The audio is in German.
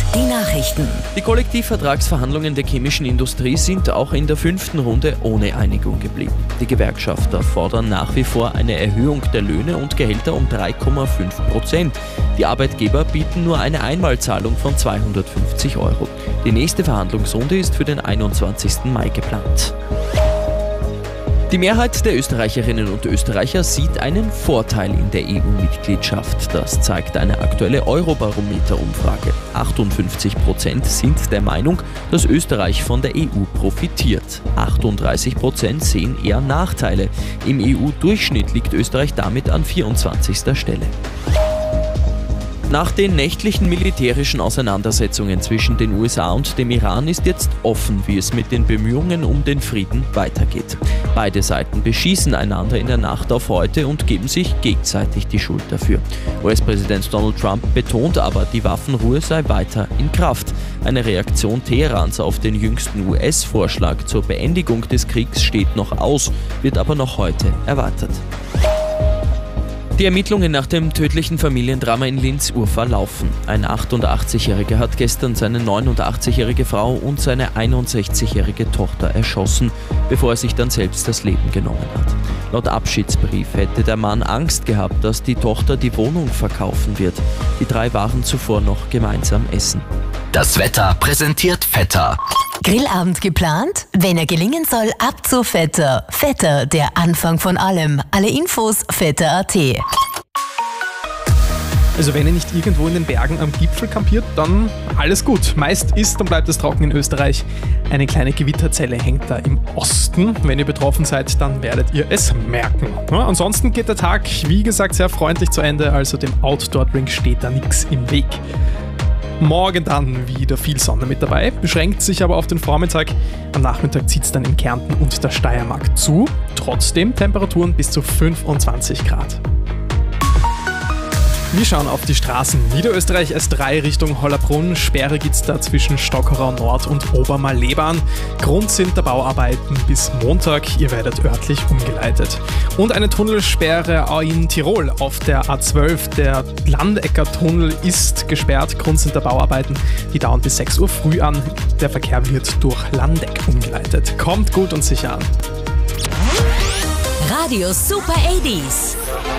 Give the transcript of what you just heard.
Die Nachrichten. Die Kollektivvertragsverhandlungen der chemischen Industrie sind auch in der 5. Runde ohne Einigung geblieben. Die Gewerkschafter fordern nach wie vor eine Erhöhung der Löhne und Gehälter um 3,5%. Die Arbeitgeber bieten nur eine Einmalzahlung von 250 €. Die nächste Verhandlungsrunde ist für den 21. Mai geplant. Die Mehrheit der Österreicherinnen und Österreicher sieht einen Vorteil in der EU-Mitgliedschaft. Das zeigt eine aktuelle Eurobarometer-Umfrage. 58% sind der Meinung, dass Österreich von der EU profitiert. 38% sehen eher Nachteile. Im EU-Durchschnitt liegt Österreich damit an 24. Stelle. Nach den nächtlichen militärischen Auseinandersetzungen zwischen den USA und dem Iran ist jetzt offen, wie es mit den Bemühungen um den Frieden weitergeht. Beide Seiten beschießen einander in der Nacht auf heute und geben sich gegenseitig die Schuld dafür. US-Präsident Donald Trump betont aber, die Waffenruhe sei weiter in Kraft. Eine Reaktion Teherans auf den jüngsten US-Vorschlag zur Beendigung des Kriegs steht noch aus, wird aber noch heute erwartet. Die Ermittlungen nach dem tödlichen Familiendrama in Linz-Urfahr laufen. Ein 88-Jähriger hat gestern seine 89-jährige Frau und seine 61-jährige Tochter erschossen, bevor er sich dann selbst das Leben genommen hat. Laut Abschiedsbrief hätte der Mann Angst gehabt, dass die Tochter die Wohnung verkaufen wird. Die drei waren zuvor noch gemeinsam essen. Das Wetter präsentiert Vetter. Grillabend geplant? Wenn er gelingen soll, ab zu Vetter. Vetter, der Anfang von allem. Alle Infos vetter.at. Also wenn ihr nicht irgendwo in den Bergen am Gipfel kampiert, dann alles gut. Meist ist und bleibt es trocken in Österreich. Eine kleine Gewitterzelle hängt da im Osten. Wenn ihr betroffen seid, dann werdet ihr es merken. Ja, ansonsten geht der Tag, wie gesagt, sehr freundlich zu Ende. Also dem Outdoor-Drink steht da nichts im Weg. Morgen dann wieder viel Sonne mit dabei, beschränkt sich aber auf den Vormittag. Am Nachmittag zieht es dann in Kärnten und der Steiermark zu. Trotzdem Temperaturen bis zu 25 Grad. Wir schauen auf die Straßen. Niederösterreich S3 Richtung Hollabrunn. Sperre gibt's da zwischen Stockerau Nord und Obermalebahn. Grund sind der Bauarbeiten bis Montag. Ihr werdet örtlich umgeleitet. Und eine Tunnelsperre in Tirol auf der A12. Der Landecker Tunnel ist gesperrt. Grund sind der Bauarbeiten. Die dauern bis 6 Uhr früh an. Der Verkehr wird durch Landeck umgeleitet. Kommt gut und sicher an. Radio Super 80s.